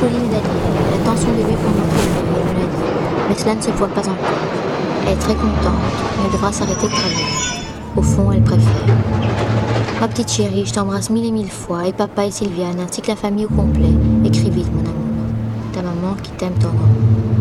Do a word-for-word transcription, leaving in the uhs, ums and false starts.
joli médaillé. Elle attend son bébé pour montrer le bébé, elle me l'a dit. Mais cela ne se voit pas encore. Elle est très contente, mais elle devra s'arrêter de travailler. Au fond, elle préfère. Ma petite chérie, je t'embrasse mille et mille fois, et papa et Sylviane, ainsi que la famille au complet. Écris vite, mon amour. Ta maman qui t'aime tendrement.